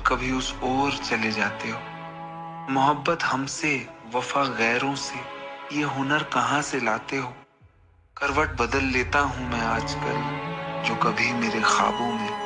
कभी उस ओर चले जाते हो। मोहब्बत हमसे, वफा गैरों से, ये हुनर कहाँ से लाते हो। करवट बदल लेता हूँ मैं आजकल, जो कभी मेरे ख्वाबों में